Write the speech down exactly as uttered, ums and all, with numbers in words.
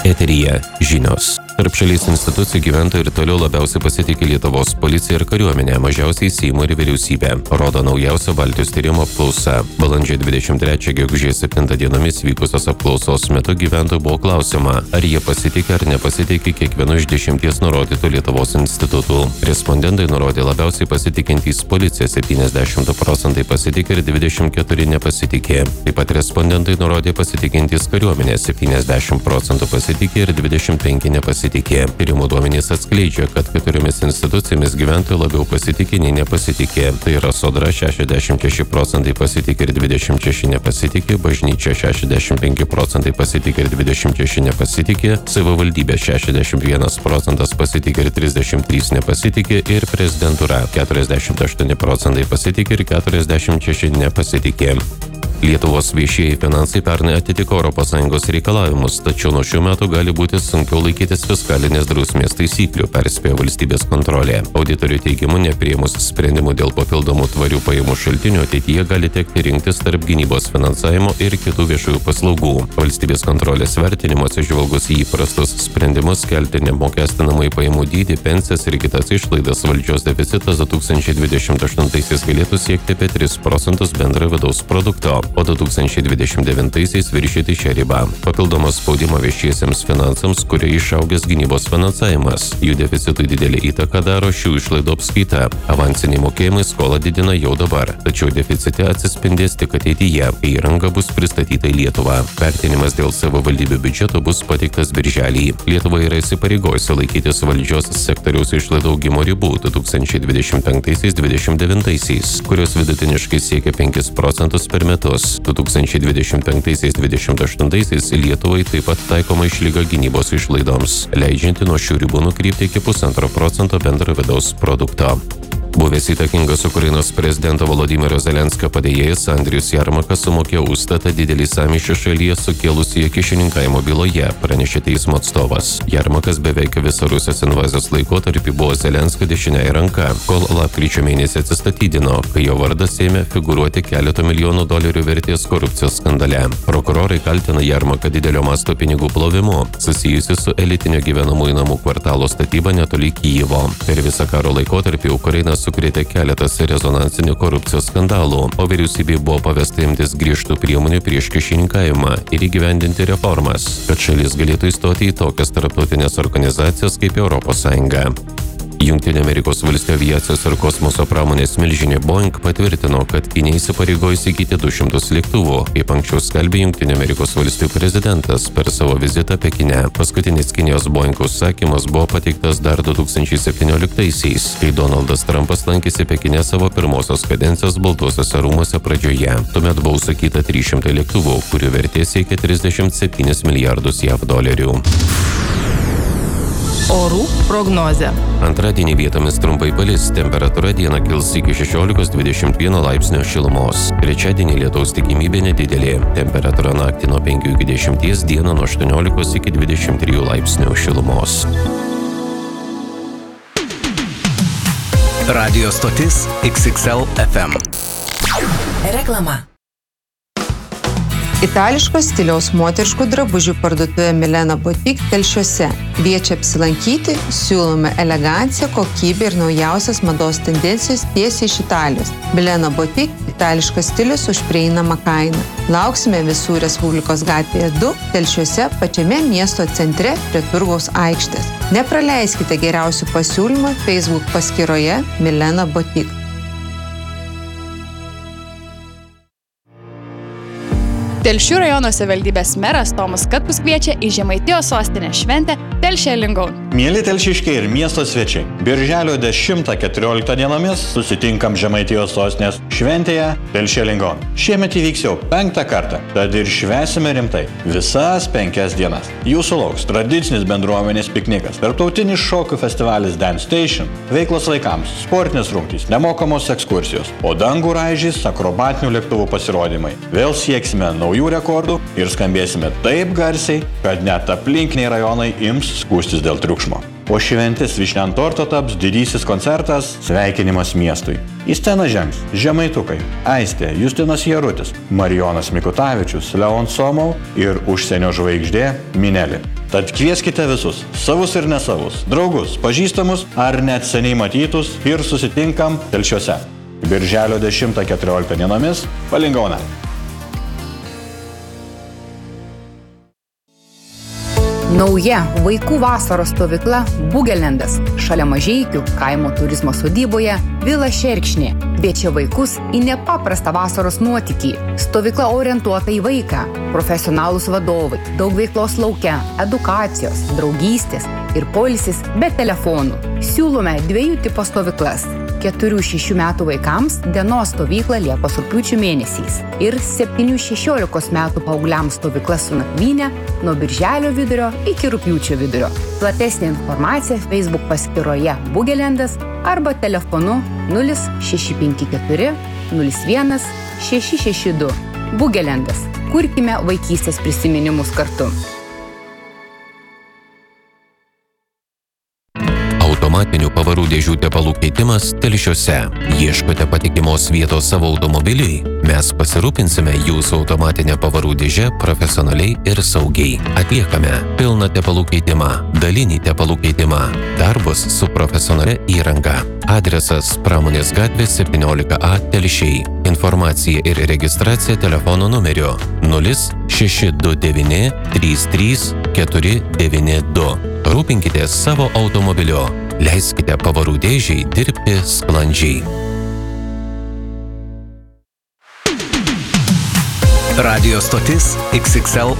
Eteryje žinios. Tarp šalies institucijų gyventojai ir toliau labiausiai pasitikė Lietuvos policija ir kariuomenė, mažiausiai Seimo ir vyriausybė, rodo naujausia Baltijos tyrimo apklausa. Balandžio dvidešimt trečią gegužės septintą dienomis vykusios apklausos metu gyventojų buvo klausima, ar jie pasitikė ar nepasitikė kiekvienu iš dešimties nurodytų Lietuvos institutų. Respondentai nurodė labiausiai pasitikintys policija septyniasdešimt procentai pasitikė ir dvidešimt keturi nepasitikė. Taip pat respondentai nurodė pasitikintys kariuomenė septyniasdešimt procentų pasitikė ir dvidešimt penki nepasitikė. Tyrimų duomenys atskleidžia, kad keturiomis institucijomis gyventojai labiau pasitikė nei nepasitikė. Tai yra Sodra šešiasdešimt šeši procentai pasitikė ir dvidešimt šeši nepasitikė, bažnyčia šešiasdešimt penki procentai pasitikė ir dvidešimt šeši nepasitikė, savivaldybė šešiasdešimt vienas procentas pasitikė ir trisdešimt trys nepasitikė ir prezidentūra keturiasdešimt aštuoni procentai pasitikė ir keturiasdešimt šeši nepasitikė. Lietuvos viešieji finansai pernai atitiko Europos Sąjungos reikalavimus, tačiau nuo šių metų gali būti sunkiau laikytis fiskalinės drausmės taisyklių, perspėjo valstybės kontrolė. Auditorių teigimu, nepriėmus sprendimų dėl papildomų tvarių pajamų šaltinių, ateityje gali tekti rinktis tarp gynybos finansavimo ir kitų viešųjų paslaugų. Valstybės kontrolės vertinimo atsižvelgus į įprastus sprendimus kelti neapmokestinamąjį pajamų dydį, pensijas ir kitas išlaidas, valdžios deficitas du tūkstančiai dvidešimt aštuntaisiais galėtų siekti apie tris procentus bendrojo vidaus produkto, o du tūkstančiai dvidešimt devintaisiais viršyti šią ribą. Papildomas spaudimo viešiesiems finansams, kurie išaugęs gynybos finansavimas. Jų deficitui didelį įtaką daro šių išlaidų apskaita. Avansiniai mokėjimai skolą didina jau dabar, tačiau deficite atsispindės tik ateityje, kai įranga bus pristatyta į Lietuvą. Vertinimas dėl savivaldybių biudžeto bus pateiktas birželį. Lietuva yra įsipareigojusi laikytis valdžios sektoriaus išlaidų augimo ribų du tūkstančiai dvidešimt penktaisiais - dvidešimt devintaisiais, kurios vidutiniškai siekia penkis procentus per metus. du tūkstančiai dvidešimt penktaisiais - dvidešimt aštuntaisiais Lietuvai taip pat taikoma išlyga gynybos išlaidoms, leidžianti nuo šių ribų nukrypti iki pusantro procento bendro vidaus produkto. Buvęs įtakingas Ukrainos prezidento Volodymyro Zelenskio padėjėjas Andrius Jarmakas sumokėjo užstatą didelį sąmyšį šalyje sukėlusioje kyšininkavimo byloje, pranešė teismo atstovas. Jarmakas beveik visą Rusijos invazijos laikotarpį buvo Zelenskio dešiniąja ranka, kol lapkričio mėnesį atsistatydino, kai jo vardas ėmė figūruoti keleto milijonų dolerių vertės korupcijos skandale. Prokurorai kaltina Jarmaką didelio masto pinigų plovimu, susijusi su elitinio gyvenamųjų namų kvartalo statyba netoli Kijevo. Per visą karo laikotarpį Ukraina sukrėtė keletas rezonansinių korupcijos skandalų, o vyriausybei buvo pavesta imtis griežtų priemonių prieš kyšininkavimą ir įgyvendinti reformas, kad šalis galėtų įstoti į tokias tarptautinės organizacijas kaip Europos Sąjunga. Jungtinių Amerikos valstijų aviacijos ir kosmoso pramonės milžinė Boeing patvirtino, kad Kinija įsipareigojo įsigyti du šimtus lėktuvų, kaip anksčiau skelbė Jungtinių Amerikos valstijų prezidentas per savo vizitą Pekine. Paskutinis Kinijos Boeing užsakymas buvo pateiktas dar du tūkstančiai septynioliktaisiais, kai Donaldas Trumpas lankėsi Pekine savo pirmosios kadencijos Baltuosiuose rūmuose pradžioje. Tuomet buvo užsakyta trys šimtai lėktuvų, kurių vertė siekia trisdešimt septynis milijardus jav dolerių. Orų prognozė. Antradienį vietomis trumpai palis, temperatūra dieną kils iki šešiolikos dvidešimt vieno laipsnio šilumos. Trečiadienį lietaus tikimybė nedidelė. Temperatūra naktį nuo penkių iki dešimties, dieną nuo aštuoniolikos iki dvidešimt trijų laipsnių šilumos. Radio stotis X X L F M. Reklama. Itališko stiliaus moteriškų drabužių parduotuvė Milena Boutique Telšiuose. Kviečia apsilankyti, siūlome eleganciją, kokybę ir naujausias mados tendencijos tiesiai iš Italijos. Milena Boutique – itališkas stilius už prieinamą kainą. Lauksime visų Respublikos gatvėje du, Telšiuose, pačiame miesto centre prie Turgaus aikštės. Nepraleiskite geriausių pasiūlymų Facebook paskyroje Milena Boutique. Telšių rajono savivaldybės meras Tomas Katkus kviečia į Žemaitijos sostinės šventę Telšia Lingaun. Mieli telšiškiai ir miesto svečiai, birželio dešimtą keturioliktą dienomis susitinkam Žemaitijos sostinės šventėje Telšia Lingaun. Šiemet įvyks jau penktą kartą, tad ir švęsime rimtai visas penkias dienas. Jūsų lauks tradicinis bendruomenės piknikas, tarptautinis šokių festivalis Dance Station, veiklos vaikams, sportinės rungtys, nemokamos ekskursijos, o dangų raižys akrobatinių lėktuvų pasirodymai. Vėl sieksime naujų rekordų ir skambėsime taip garsiai, kad net aplinkiniai rajonai ims skųstis dėl triukšmo. O šventis vyšnia ant torto taps didysis koncertas Sveikinimas miestui. Į sceną žengs Žemaitukai, Aistė, Justinas Jarutis, Marijonas Mikutavičius, Leon Somau ir užsienio žvaigždė Minelė. Tad kvieskite visus, savus ir nesavus, draugus, pažįstamus ar net seniai matytus ir susitinkam Telšiuose. Birželio dešimtą keturioliktą dienomis Palingauna. Nauja vaikų vasaros stovykla Bugelendas šalia Mažeikių kaimo turizmo sodyboje Vila Šerkšnė kviečia vaikus į nepaprastą vasaros nuotykį. Stovykla orientuota į vaiką, profesionalūs vadovai, daug veiklos lauke, edukacijos, draugystės ir poilsis be telefonų. Siūlome dviejų tipo stovyklas. keturių šešių metų vaikams dienos stovykla Liepos rugpjūčio mėnesiais ir septynių šešiolikos metų paaugliams stovykla su nakvyne nuo birželio vidurio iki rugpjūčio vidurio. Platesnė informacija Facebook paskyroje Bugelendas arba telefonu nulis šeši penki keturi nulis vienas šeši šeši du. Bugelendas. Kurkime vaikystės prisiminimus kartu. Automatinių pavarų dėžių tepalų keitimas Telšiuose. Ieškote patikimos vietos savo automobiliui? Mes pasirūpinsime jūsų automatinę pavarų dėžę profesionaliai ir saugiai. Atliekame pilną tepalų keitimą, dalinį tepalų keitimą, darbus su profesionalia įranga. Adresas Pramonės gatvė septyniolika A Telšiai. Informacija ir registracija telefono numeriu nulis šeši du devyni trys trys keturi devyni du. Rūpinkitės savo automobiliu. Leiskite pavarų dėžiai dirbti sklandžiai. Radio stotis X X L